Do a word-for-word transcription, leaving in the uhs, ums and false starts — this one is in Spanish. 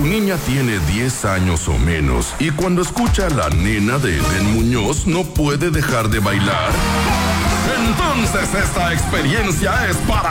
niña tiene diez años o menos y cuando escucha a la nena de Eden Muñoz no puede dejar de bailar, entonces esta experiencia es para